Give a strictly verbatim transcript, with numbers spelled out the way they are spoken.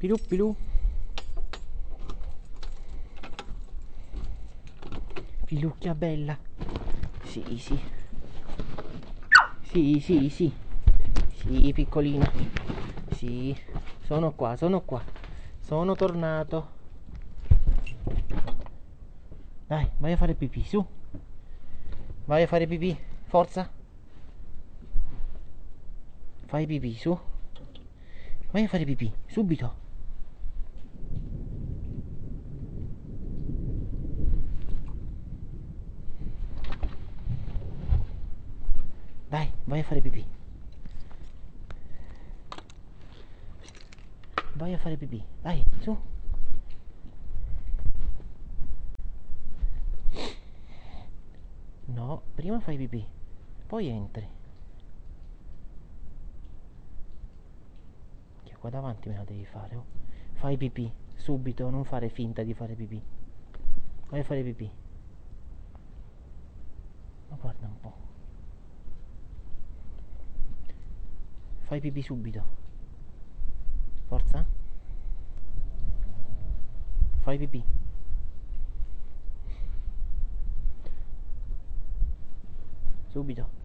Pilù pilù. Pilucchia bella. Sì, sì. Sì, sì, sì. Sì, piccolina. Sì, sono qua, sono qua. Sono tornato. Dai, vai a fare pipì, su. Vai a fare pipì, forza. Fai pipì, su. Vai a fare pipì, subito. Dai, vai a fare pipì. Vai a fare pipì, dai, su. No, prima fai pipì, poi entri. Che qua davanti me la devi fare, oh. Fai pipì, subito, non fare finta di fare pipì. Vai a fare pipì. Ma guarda un po'. Fai pipì subito. Forza. Fai pipì. Subito.